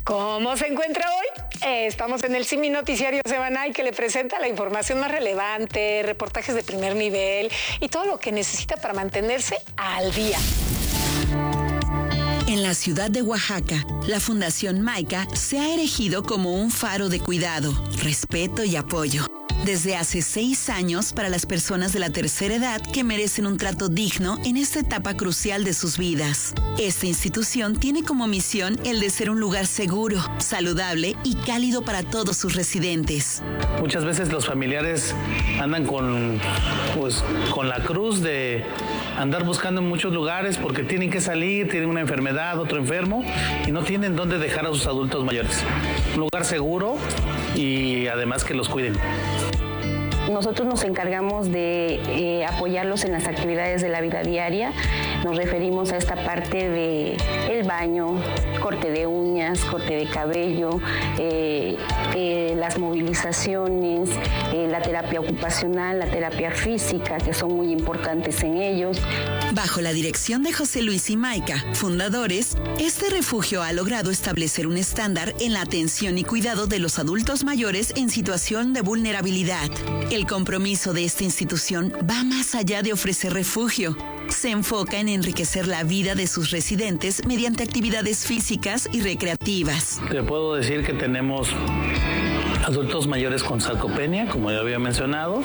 ¿Cómo se encuentra hoy? Estamos en el Simi Noticiario Semanal, que le presenta la información más relevante, reportajes de primer nivel y todo lo que necesita para mantenerse al día. En la ciudad de Oaxaca, la Fundación Maica se ha erigido como un faro de cuidado, respeto y apoyo. Desde hace 6 años para las personas de la tercera edad que merecen un trato digno en esta etapa crucial de sus vidas. Esta institución tiene como misión el de ser un lugar seguro, saludable y cálido para todos sus residentes. Muchas veces los familiares andan con la cruz de andar buscando en muchos lugares porque tienen que salir, tienen una enfermedad, otro enfermo y no tienen dónde dejar a sus adultos mayores. Un lugar seguro y además que los cuiden. Nosotros nos encargamos de apoyarlos en las actividades de la vida diaria. Nos referimos a esta parte de el baño, corte de uñas, corte de cabello, las movilizaciones, la terapia ocupacional, la terapia física, que son muy importantes en ellos. Bajo la dirección de José Luis y Maica, fundadores, este refugio ha logrado establecer un estándar en la atención y cuidado de los adultos mayores en situación de vulnerabilidad. El compromiso de esta institución va más allá de ofrecer refugio. Se enfoca en enriquecer la vida de sus residentes mediante actividades físicas y recreativas. Te puedo decir que tenemos adultos mayores con sarcopenia, como ya había mencionado,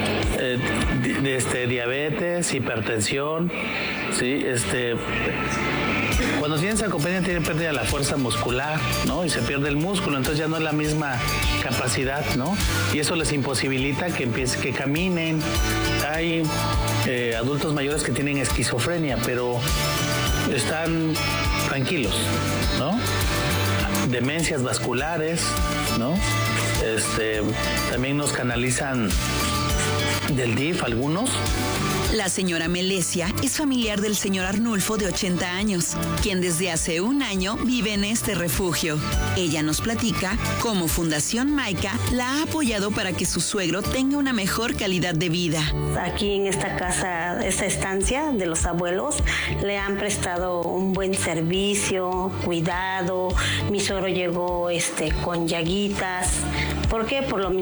diabetes, hipertensión, ¿sí? Cuando tienen sarcopenia tienen pérdida de la fuerza muscular, ¿no? Y se pierde el músculo, entonces ya no es la misma capacidad, ¿no? Y eso les imposibilita que caminen. Hay adultos mayores que tienen esquizofrenia, pero están tranquilos, ¿no? Demencias vasculares, ¿no? También nos canalizan del DIF algunos. La señora Melesia es familiar del señor Arnulfo, de 80 años, quien desde hace 1 año vive en este refugio. Ella nos platica cómo Fundación Maica la ha apoyado para que su suegro tenga una mejor calidad de vida. Aquí en esta casa, esta estancia de los abuelos, le han prestado un buen servicio, cuidado. Mi suegro llegó con llaguitas. ¿Por qué? Por lo